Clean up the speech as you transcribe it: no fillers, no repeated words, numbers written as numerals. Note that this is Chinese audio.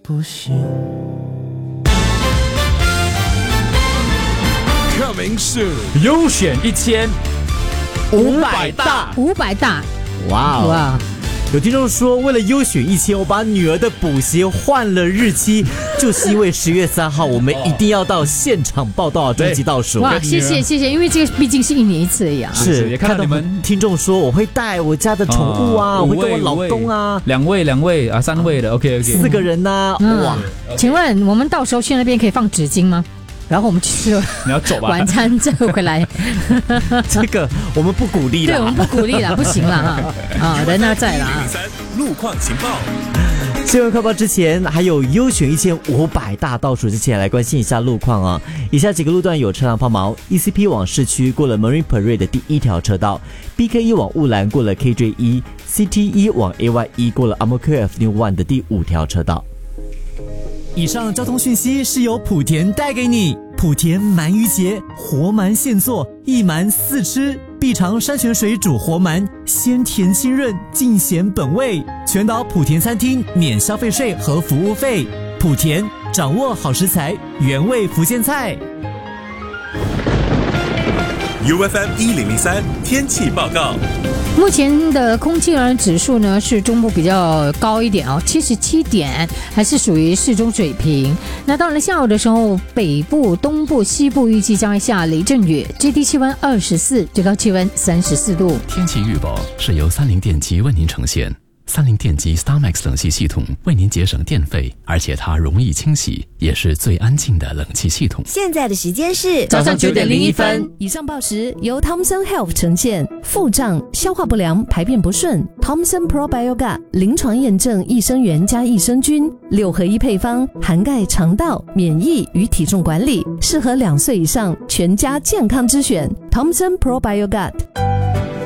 不行。 Coming soon， 优选1000 500大 500大， 哇哦！ 哇！ 有听众说，为了优选1000，我把女儿的补习换了日期，就是因为10月3号，我们一定要到现场报道终极倒数。 哇，谢谢，因为这个毕竟是1年1次而已啊。 是， 也看到你们听众说，我会带我家的宠物啊，我会跟我老公啊 ，2位啊，3位的 ，OK， 4个人呐，哇！ 请问我们到时候去那边可以放纸巾吗？然后我们去吃你要走吧晚餐再回来。 这个我们不鼓励对，我了。 们不鼓励了，不行了哈。人呢在了啊。 路况情报。 新闻快报之前还有优选1500大倒数之前，来关心一下路况啊。以下几个路段有车辆抛锚 ：ECP 往市区过了 Marine Parade 的第1条车道 ，BK1 往雾兰过了 KJ1，CT1 往 AY1 过了 Amokyo Avenue 1的第5条车道。以上交通讯息是由莆田带给你。莆田鳗鱼节，活鳗现做，一鳗4吃，必尝山泉水煮活鳗，鲜甜清润，尽显本味。全岛莆田餐厅免消费税和服务费。莆田掌握好食材，原味福建菜。 UFM 1003天气报告。 目前的空气污染指数呢是中部比较高一点哦，77点，还是属于适中水平。那到了下午的时候，北部、东部、西部预计将会下雷阵雨，最低气温24，最高气温34度。 天气预报是由30电机为您呈现。30电机 StarMax 冷气系统为您节省电费，而且它容易清洗，也是最安静的冷气系统。 现在的时间是早上9点01分。 以上报时由 Thomson Health 呈现。腹胀、消化不良、排便不顺 ，Thomson Probiogat 临床验证益生元加益生菌6合1配方，涵盖肠道、免疫与体重管理，适合2岁以上全家健康之选。Thomson Probiogat。